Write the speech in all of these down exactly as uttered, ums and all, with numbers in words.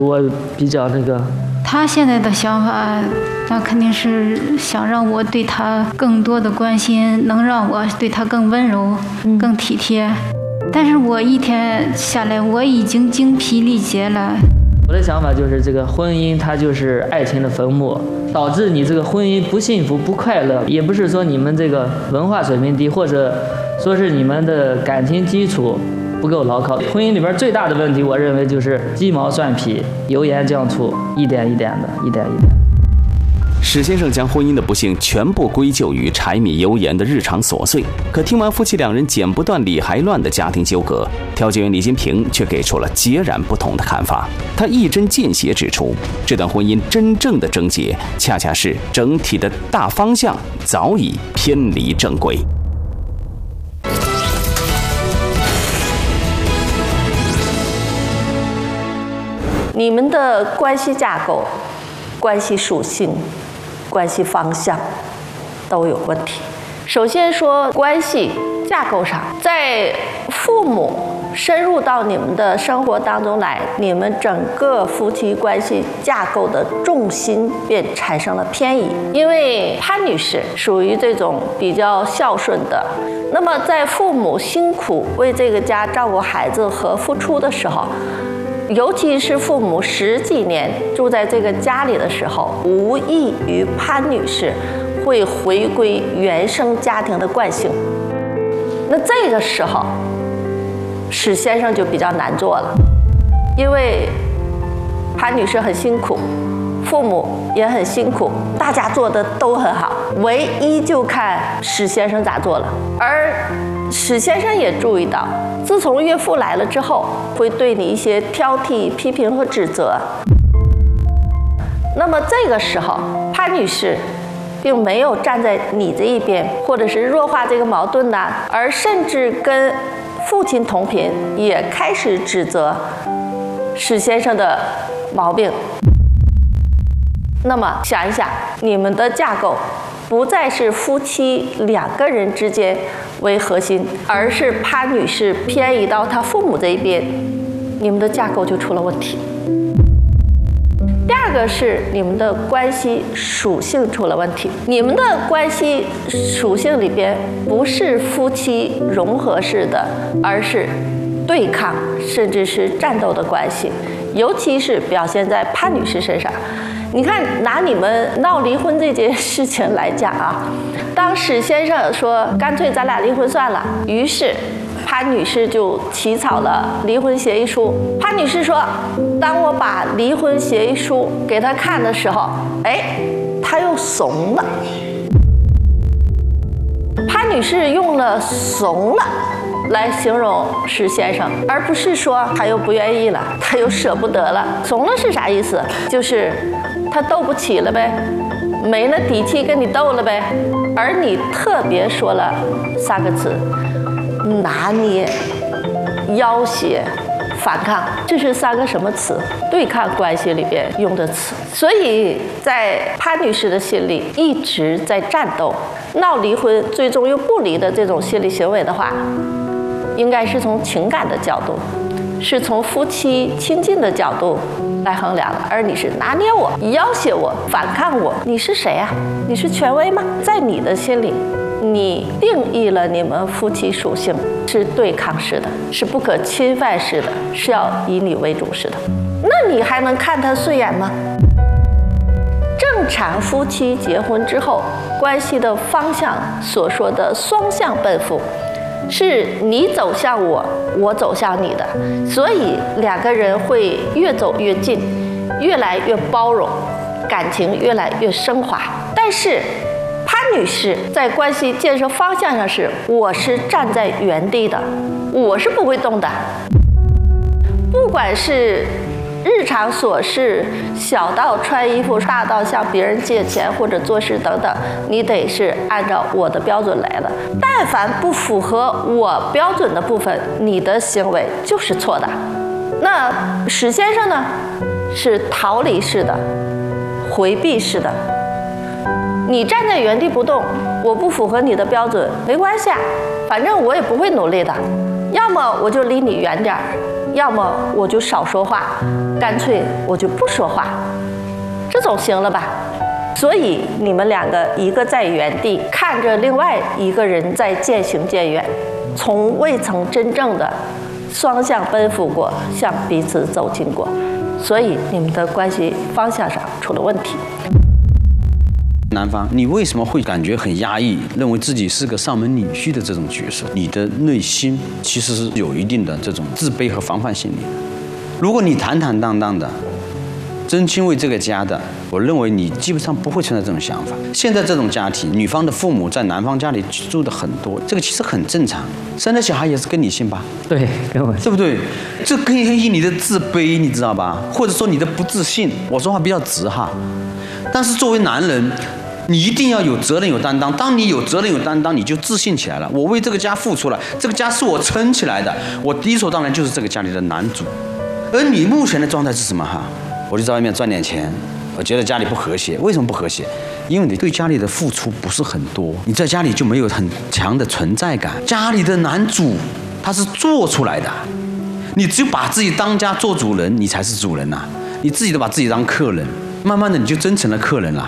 我比较那个。 他现在的想法，那肯定是想让我对他更多的关心，能让我对他更温柔、嗯、更体贴。但是我一天下来，我已经精疲力竭了。 我的想法就是，这个婚姻它就是爱情的坟墓，导致你这个婚姻不幸福、不快乐，也不是说你们这个文化水平低，或者说是你们的感情基础不够牢靠。婚姻里边最大的问题，我认为就是鸡毛蒜皮、油盐酱醋，一点一点的，一点一点。 史先生将婚姻的不幸全部归咎于柴米油盐的日常琐碎，可听完夫妻两人剪不断理还乱的家庭纠葛，调解员李金平却给出了截然不同的看法。他一针见血指出，这段婚姻真正的症结，恰恰是整体的大方向早已偏离正轨。 你们的关系架构、关系属性、关系方向都有问题。首先说关系架构上，在父母深入到你们的生活当中来，你们整个夫妻关系架构的重心便产生了偏移。因为潘女士属于这种比较孝顺的，那么在父母辛苦为这个家照顾孩子和付出的时候，尤其是父母十几年住在这个家里的时候，无异于潘女士会回归原生家庭的惯性。那这个时候，史先生就比较难做了，因为潘女士很辛苦，父母也很辛苦，大家做的都很好，唯一就看史先生咋做了。而史先生也注意到，自从岳父来了之后，会对你一些挑剔、批评和指责。那么这个时候，潘女士并没有站在你这一边，或者是弱化这个矛盾呐，而甚至跟父亲同频，也开始指责史先生的毛病。那么想一想，你们的架构不再是夫妻两个人之间为核心，而是潘女士偏移到她父母这一边，你们的架构就出了问题。第二个是你们的关系属性出了问题，你们的关系属性里边不是夫妻融合式的，而是对抗甚至是战斗的关系，尤其是表现在潘女士身上。你看，拿你们闹离婚这件事情来讲啊，当史先生说干脆咱俩离婚算了，于是潘女士就起草了离婚协议书。潘女士说，当我把离婚协议书给她看的时候，哎，她又怂了。潘女士用了怂了来形容史先生，而不是说他又不愿意了，他又舍不得了。怂了是啥意思？就是他斗不起了呗，没了底气跟你斗了呗。而你特别说了三个词：拿捏、要挟、反抗。这是三个什么词？对抗关系里边用的词。所以在潘女士的心里一直在战斗，闹离婚最终又不离的这种心理行为的话，应该是从情感的角度，是从夫妻亲近的角度来衡量的。而你是拿捏我、要挟我、反抗我，你是谁啊？你是权威吗？在你的心里，你定义了你们夫妻属性是对抗式的，是不可侵犯式的，是要以你为主式的。那你还能看他顺眼吗？正常夫妻结婚之后，关系的方向所说的双向奔赴，是你走向我，我走向你的，所以两个人会越走越近，越来越包容，感情越来越升华。但是潘女士在关系建设方向上是，我是站在原地的，我是不会动的。不管是日常琐事，小到穿衣服，大到向别人借钱或者做事等等，你得是按照我的标准来的。但凡不符合我标准的部分，你的行为就是错的。那史先生呢，是逃离式的，回避式的。你站在原地不动，我不符合你的标准，没关系啊，反正我也不会努力的。要么我就离你远点儿， 要么我就少说话，干脆我就不说话，这总行了吧？所以你们两个一个在原地看着另外一个人在渐行渐远，从未曾真正的双向奔赴过，向彼此走近过，所以你们的关系方向上出了问题。 男方，你为什么会感觉很压抑，认为自己是个上门女婿的这种角色？你的内心其实是有一定的这种自卑和防范心理的。如果你坦坦荡荡的，真心为这个家的，我认为你基本上不会存在这种想法。现在这种家庭，女方的父母在男方家里住的很多，这个其实很正常。生的小孩也是跟你姓吧？ 对，跟我， 对不对？这可以以你的自卑，你知道吧？或者说你的不自信。我说话比较直哈，但是作为男人，你一定要有责任有担当。当你有责任有担当，你就自信起来了。我为这个家付出了，这个家是我撑起来的，我理所当然就是这个家里的男主。而你目前的状态是什么哈？我就在外面赚点钱，我觉得家里不和谐。为什么不和谐？因为你对家里的付出不是很多，你在家里就没有很强的存在感。家里的男主他是做出来的，你只有把自己当家做主人，你才是主人呐、啊。你自己都把自己当客人，慢慢的你就真成了客人了。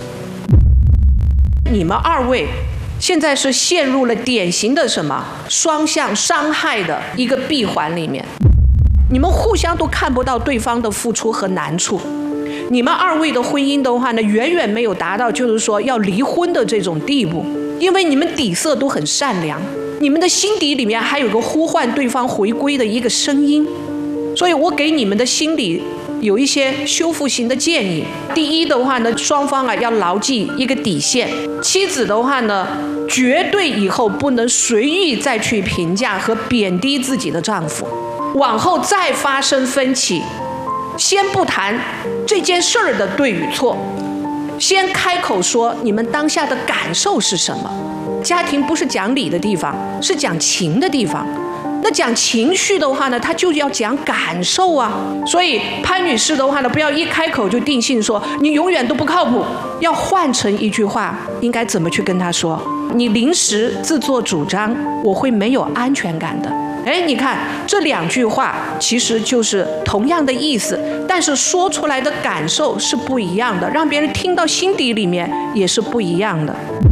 你们二位现在是陷入了典型的什么双向伤害的一个闭环里面。你们互相都看不到对方的付出和难处，你们二位的婚姻的话呢，远远没有达到就是说要离婚的这种地步，因为你们底色都很善良，你们的心底里面还有个呼唤对方回归的一个声音，所以我给你们的心理有一些修复型的建议。第一的话呢，双方啊要牢记一个底线，妻子的话呢，绝对以后不能随意再去评价和贬低自己的丈夫。往后再发生分歧，先不谈这件事儿的对与错，先开口说你们当下的感受是什么。家庭不是讲理的地方，是讲情的地方。那讲情绪的话呢，他就要讲感受啊。所以潘女士的话呢，不要一开口就定性说你永远都不靠谱，要换成一句话，应该怎么去跟他说？你临时自作主张，我会没有安全感的。哎，你看这两句话其实就是同样的意思，但是说出来的感受是不一样的，让别人听到心底里面也是不一样的。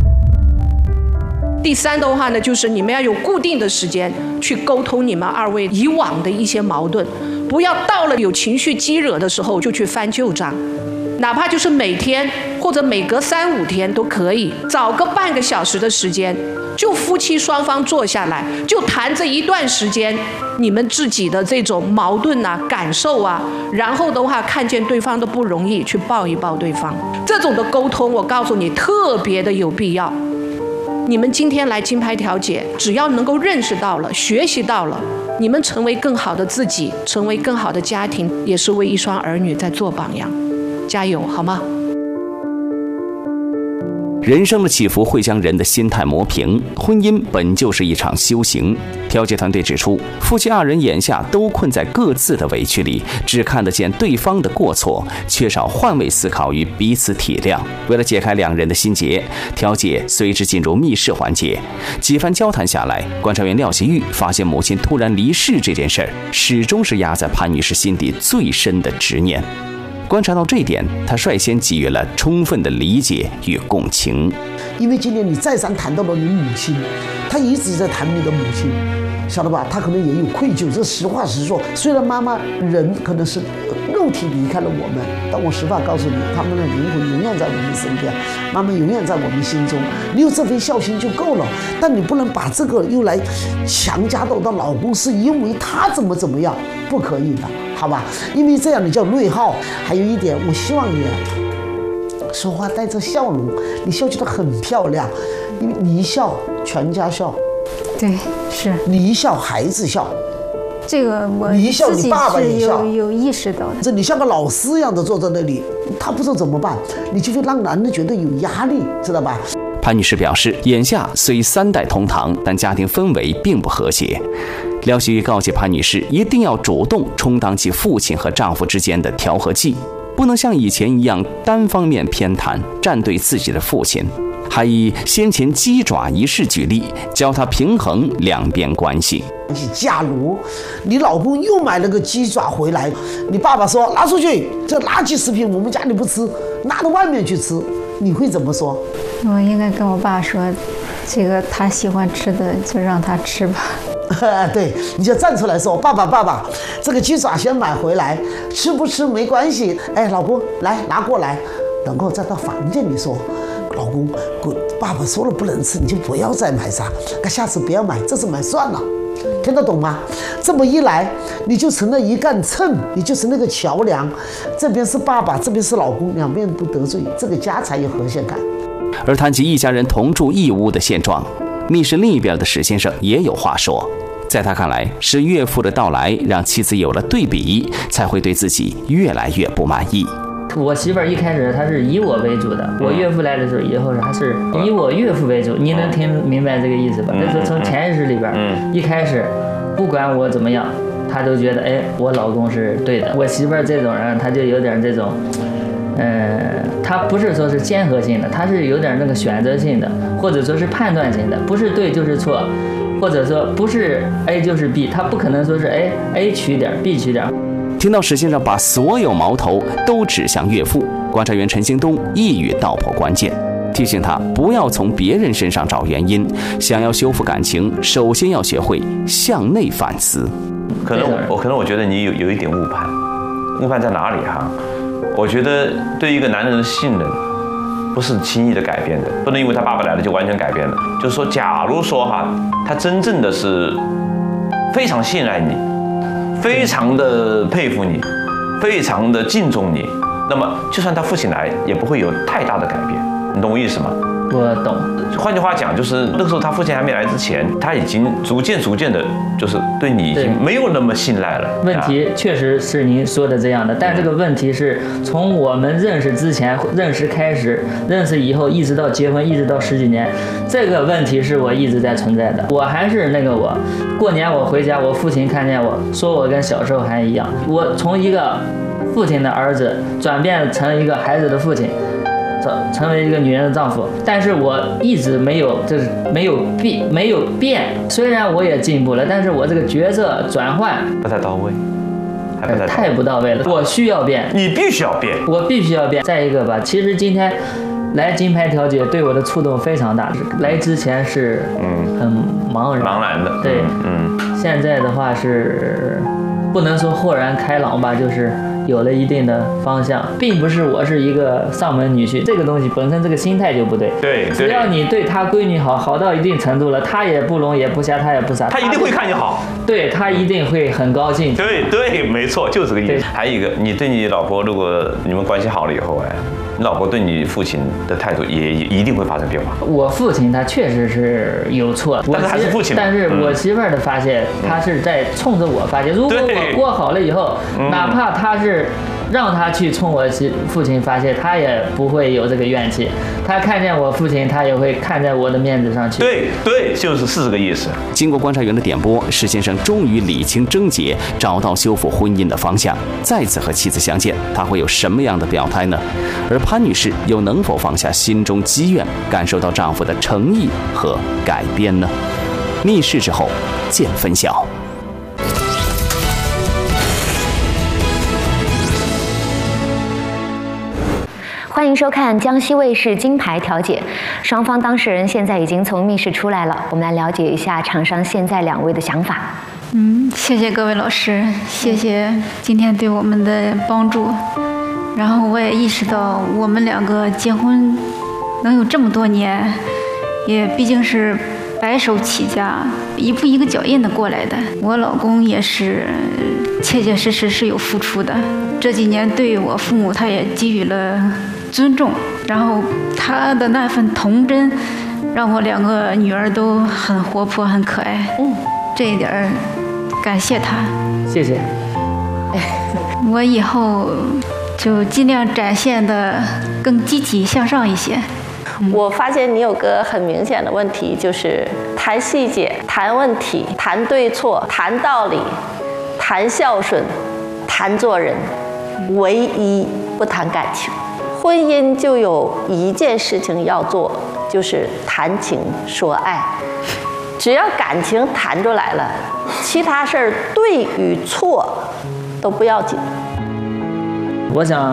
第三的话呢，就是你们要有固定的时间去沟通你们二位以往的一些矛盾，不要到了有情绪激惹的时候就去翻旧账，哪怕就是每天或者每隔三五天都可以，找个半个小时的时间，就夫妻双方坐下来，就谈这一段时间你们自己的这种矛盾啊、感受啊，然后的话看见对方的不容易，去抱一抱对方。这种的沟通，我告诉你，特别的有必要。你们今天来金牌调解，只要能够认识到了、学习到了，你们成为更好的自己，成为更好的家庭，也是为一双儿女在做榜样。加油，好吗？ 人生的起伏会将人的心态磨平，婚姻本就是一场修行。调解团队指出，夫妻二人眼下都困在各自的委屈里，只看得见对方的过错，缺少换位思考与彼此体谅。为了解开两人的心结，调解随之进入密室环节。几番交谈下来，观察员廖习玉发现母亲突然离世这件事儿，始终是压在潘女士心底最深的执念。观察到这一点，他率先给予了充分的理解与共情。 因为今天你再三谈到了你母亲，他一直在谈你的母亲，晓得吧？他可能也有愧疚，这实话实说。虽然妈妈人可能是肉体离开了我们，但我实话告诉你，他们的灵魂永远在我们身边，妈妈永远在我们心中。你有这份孝心就够了，但你不能把这个又来强加到到老公，是因为他怎么怎么样，不可以的。好吧，因为这样你叫内耗。还有一点，我希望你说话带着笑容，你笑起来很漂亮，因为你一笑，全家笑。 对，是你一笑，孩子笑。 这个我你一笑，你爸爸也笑， 有有意识到的。 这你像个老师一样的坐在那里，他不知道怎么办，你就会让男人觉得有压力，知道吧？ 潘女士表示，眼下虽三代同堂，但家庭氛围并不和谐。廖习玉告诫潘女士，一定要主动充当其父亲和丈夫之间的调和剂，不能像以前一样单方面偏袒，站队自己的父亲。 还以先前鸡爪一事举例，教他平衡两边关系。 假如你老公又买了个鸡爪回来，你爸爸说拿出去，这垃圾食品我们家里不吃，拿到外面去吃，你会怎么说？ 我应该跟我爸说，这个他喜欢吃的就让他吃吧。 对，你就站出来说，爸爸爸爸，这个鸡爪先买回来，吃不吃没关系。哎，老公来拿过来，然后再到房间里说，老公，爸爸说了不能吃，你就不要再买啥，那下次不要买，这次买算了。听得懂吗？这么一来，你就成了一杆秤，你就成了个桥梁，这边是爸爸，这边是老公，两边都得罪，这个家才有和谐感。 而谈及一家人同住一屋的现状，密室另一边的史先生也有话说。在他看来，是岳父的到来让妻子有了对比，才会对自己越来越不满意。 我媳妇儿一开始她是以我为主的，我岳父来的时候以后还是以我岳父为主，你能听明白这个意思吧？那是从潜意识里边，一开始不管我怎么样，她都觉得哎，我老公是对的。我媳妇儿这种人，她就有点这种，呃，她不是说是兼合性的，她是有点那个选择性的，或者说是判断性的，不是对就是错，或者说不是 A 就是 B， 她不可能说是哎 A 取点 B 取点。 听到史先生把所有矛头都指向岳父，观察员陈兴东一语道破关键，提醒他不要从别人身上找原因，想要修复感情，首先要学会向内反思。 可能我可能我觉得你有有一点误判，误判在哪里哈？我觉得对一个男人的信任不是轻易的改变的，不能因为他爸爸来了就完全改变了。就是说，假如说哈，他真正的是非常信赖你，非常的佩服你，非常的敬重你，那么就算他父亲来，也不会有太大的改变。你懂我意思吗？ 我懂。 换句话讲，就是那个时候他父亲还没来之前，他已经逐渐逐渐的，就是对你已经没有那么信赖了。 问题确实是您说的这样的，但这个问题是从我们认识之前、认识开始、认识以后，一直到结婚，一直到十几年，这个问题是我一直在存在的。我还是那个我，过年我回家，我父亲看见我说我跟小时候还一样，我从一个父亲的儿子转变成一个孩子的父亲。成为一个女人的丈夫，但是我一直没有，就是没有变，没有变。虽然我也进步了，但是我这个角色转换不太到位，还不太到位太不到位了。我需要变， 你必须要变， 我必须要变。再一个吧，其实今天来金牌调解对我的触动非常大。来之前是嗯很茫然， 茫然的， 对， 嗯， 现在的话是不能说豁然开朗吧，就是有了一定的方向，并不是我是一个上门女婿，这个东西本身这个心态就不对。 对， 只要你对他闺女好，好到一定程度了，他也不聋也不瞎，他也不傻， 他一定会看你好。 对，他一定会很高兴。 对对，没错，就是这个意思。还有一个，你对你老婆，如果你们关系好了以后，哎，你老婆对你父亲的态度也一定会发生变化。 我父亲他确实是有错， 但是还是父亲。 但是我媳妇儿的发泄，嗯、他是在冲着我发泄。如果我过好了以后，嗯、哪怕他是让他去冲我父亲发泄，他也不会有这个怨气。他看见我父亲，他也会看在我的面子上去。 对对，就是是这个意思。 经过观察员的点拨，史先生终于理清症结，找到修复婚姻的方向。再次和妻子相见，他会有什么样的表态呢？而潘女士又能否放下心中积怨，感受到丈夫的诚意和改变呢？密室之后见分晓。 欢迎收看江西卫视金牌调解，双方当事人现在已经从密室出来了，我们来了解一下厂商现在两位的想法。 嗯，谢谢各位老师，谢谢今天对我们的帮助。然后我也意识到，我们两个结婚能有这么多年，也毕竟是白手起家，一步一个脚印的过来的。我老公也是切切实实是有付出的，这几年对我父母他也给予了尊重，然后他的那份童真，让我两个女儿都很活泼、很可爱。嗯，这一点感谢他。 谢谢。 我以后就尽量展现的更积极向上一些。 我发现你有个很明显的问题，就是谈细节、谈问题、谈对错、谈道理、谈孝顺、谈做人，唯一不谈感情。婚姻就有一件事情要做， 就是谈情说爱。只要感情谈出来了，其他事儿对与错都不要紧。 我想